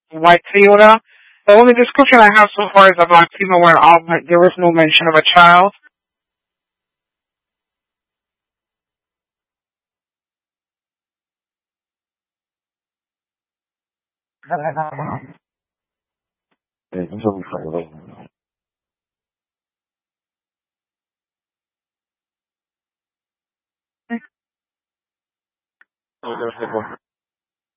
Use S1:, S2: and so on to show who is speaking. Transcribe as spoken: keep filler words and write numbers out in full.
S1: white Toyota. The only description I have so far is a black female wearing all white. There was no mention of a child.
S2: Yeah, that's what we find out.